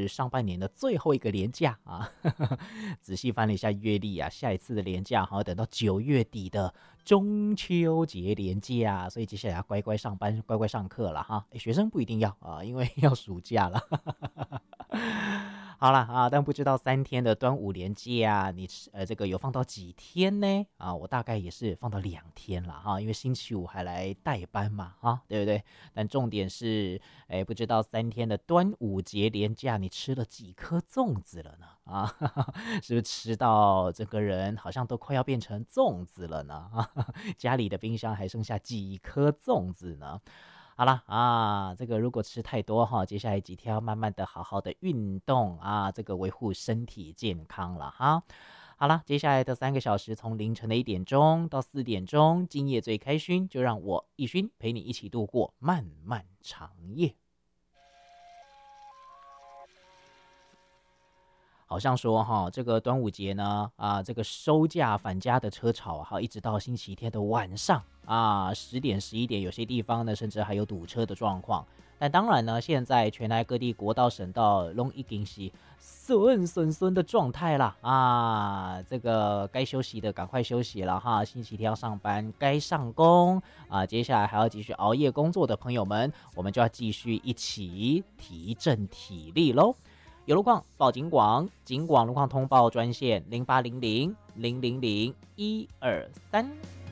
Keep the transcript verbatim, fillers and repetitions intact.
是上半年的最后一个连假啊。仔细翻了一下月历啊，下一次的连假好像等到九月底的中秋节连假，所以接下来要乖乖上班，乖乖上课了哈。学生不一定要啊，因为要暑假了。好啦啊，但不知道三天的端午连假，你呃这个有放到几天呢？啊，我大概也是放到两天了哈，因为星期五还来代班嘛，哈，对不对？但重点是，哎，不知道三天的端午节连假，你吃了几颗粽子了呢？啊，是不是吃到整个人好像都快要变成粽子了呢？啊，家里的冰箱还剩下几颗粽子呢？好啦啊，这个如果吃太多哈，接下来几天要慢慢的好好的运动啊，这个维护身体健康了哈。好了，接下来的三个小时，从凌晨的一点钟到四点钟，今夜最开勋，就让我奕勋陪你一起度过漫漫长夜。好像说哈，这个端午节呢，啊，这个收假返家的车潮啊，一直到星期天的晚上啊，十点、十一点，有些地方呢，甚至还有堵车的状况。但当然呢，现在全台各地国道、省道都已经是顺顺顺的状态啦啊，这个该休息的赶快休息了哈，星期天要上班，该上工啊，接下来还要继续熬夜工作的朋友们，我们就要继续一起提振体力喽。有路况报警广，警广路况通报专线零八零零零零零一二三。